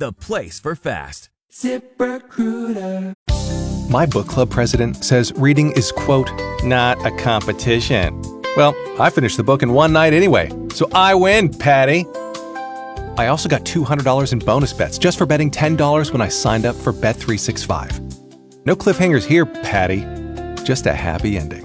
the place for fast. ZipRecruiter. My book club president says reading is, quote, not a competition. Well, I finished the book in one night anyway, so I win, Patty. I also got $200 in bonus bets just for betting $10 when I signed up for Bet365. No cliffhangers here, Patty. Just a happy ending.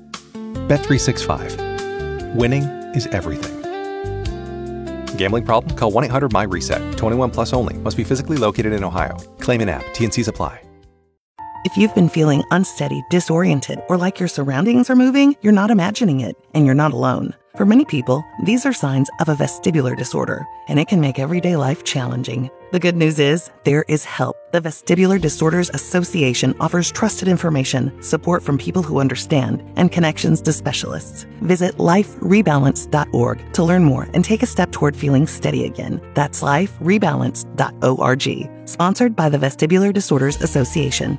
Bet365. Winning is everything. Gambling problem? Call 1-800-MY-RESET. 21 plus only. Must be physically located in Ohio. Claim in app. T&Cs apply. If you've been feeling unsteady, disoriented, or like your surroundings are moving, you're not imagining it, and you're not alone. For many people, these are signs of a vestibular disorder, and it can make everyday life challenging. The good news is, there is help. The Vestibular Disorders Association offers trusted information, support from people who understand, and connections to specialists. Visit liferebalance.org to learn more and take a step toward feeling steady again. That's liferebalance.org. Sponsored by the Vestibular Disorders Association.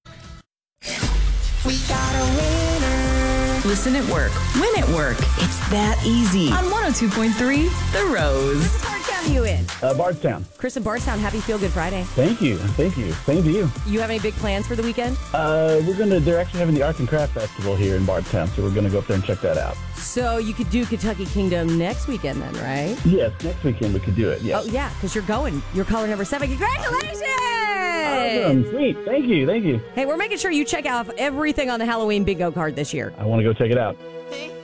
We got a winner. Listen at work, win at work. It's that easy. On 102.3, The Rose. Which part of town are you in? Bardstown. Chris in Bardstown, happy Feel Good Friday. Thank you. Same to you. You have any big plans for the weekend? They're actually having the Arts and Craft Festival here in Bardstown, so we're going to go up there and check that out. So you could do Kentucky Kingdom next weekend then, right? Yes, next weekend we could do it, yes. Oh, yeah, because you're going. You're caller number 7. Congratulations! Awesome. Sweet. Thank you. Hey, we're making sure you check out everything on the Halloween bingo card this year. I want to go check it out.